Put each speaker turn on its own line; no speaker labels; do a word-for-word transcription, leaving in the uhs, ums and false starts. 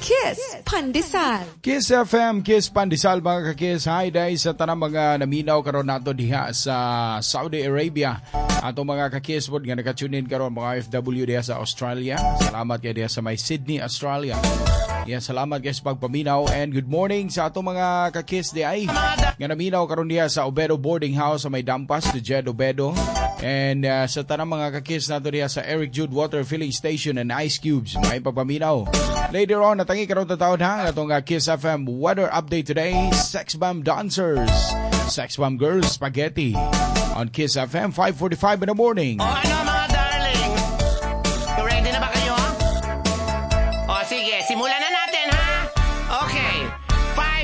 Kiss Pandesal.
Kiss F M, Kiss Pandesal mga ka-Kiss. Hi day sa tanang mga naminaw karon nato diha sa Saudi Arabia. Ato mga ka-Kiss pod nga naka-tune in karon mga F W diha sa Australia. Salamat kay diha sa may Sydney, Australia. Yeah, salamat guys pagpaminaw and good morning sa ato mga ka-Kiss di ay nga naminaw karon diha sa Obedo Boarding House sa may Dampas to Jed Obedo. And uh, sa tanang mga ka-Kiss nato diha sa Eric Jude Water Filling Station and Ice Cubes, may pagpaminaw. Later on, natangi karon ta taon ha atong uh, Kiss F M weather update today. Sex Bomb Dancers, Sex Bomb Girls Spaghetti on Kiss F M five forty-five in the morning.
Oh,